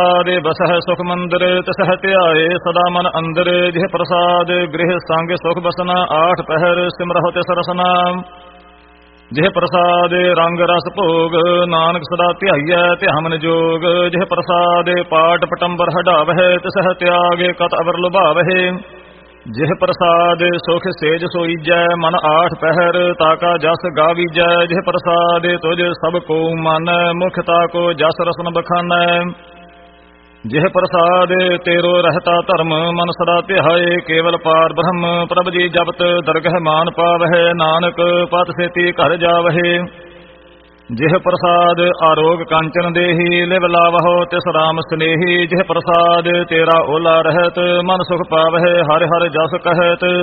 ਦੇ ਬਸਹਿ ਸੁਖ ਮੰਦਰ ਤਿਸਹਿ ਧਿਆਏ ਸਦਾ ਮਨ ਅੰਦਰ। ਜਿਹ ਪ੍ਰਸਾਦ ਗ੍ਰਹਿ ਸੰਗ ਸੁਖ ਬਸਨਾ ਆਠ ਪਹਿਰ ਸਿਮਰਹੁ ਤਿਸ ਰਸਨਾ। ਜਿਹ ਪ੍ਰਸਾਦ ਰੰਗ ਰਸ ਭੋਗ ਨਾਨਕ ਸਦਾ ਧਿਆਈਐ ਧਿਆ ਮਨ ਜੋਗ। ਜਿਹ ਪ੍ਰਸਾਦ ਪਾਟ ਪਟੰਬਰ ਹਡਾਵਹਿ ਤਿਸਹਿ ਤਿਆਗੇ ਕਤ ਅਵਰ ਲੁਭਾਵਹਿ। ਜਿਹ ਪ੍ਰਸਾਦ ਸੁਖ ਸੇਜ ਸੋਈਜੈ ਮਨ ਆਠ ਪਹਿਰ ਤਾਕਾ ਜਸ ਗਾਵੀਜੈ। ਜਿਹ ਪ੍ਰਸਾਦ ਤੁਝ ਸਭ ਕੋ ਮਾਨੈ ਮੁਖ ਤਾਕੋ ਜਸ ਰਸਨ ਬਖਾਨੈ। ਜਿਹ ਪ੍ਰਸਾਦ ਤੇਰੋ ਰਹਿਤਾ ਧਰਮ ਮਨ ਸਦਾ ਧਿਆਏ ਕੇਵਲ ਪਾਰ ਬ੍ਰਹਮ। ਪ੍ਰਭ ਜੀ ਜਪਤ ਦਰਗਹਿ ਮਾਨ ਪਾਵਹਿ ਨਾਨਕ ਪਤ ਸੇਤੀ ਘਰ ਜਾਵਹਿ। ਜਿਹ ਪ੍ਰਸਾਦ ਆਰੋਗ ਕੰਚਨ ਦੇਹੀ ਲਿਵ ਲਾਵਹੁ ਤਿਸ ਰਾਮ ਸਨੇਹੀ। ਜਿਹ ਪ੍ਰਸਾਦ ਤੇਰਾ ਓਲਾ ਰਹਿਤ ਮਨ ਸੁਖ ਪਾਵਹਿ ਹਰਿ ਹਰਿ ਜਸ ਕਹਿਤ।